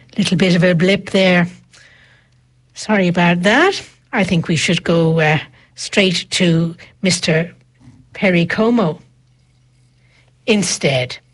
Little bit of a blip there. Sorry about that. I think we should go straight to Mr. Perry Como instead.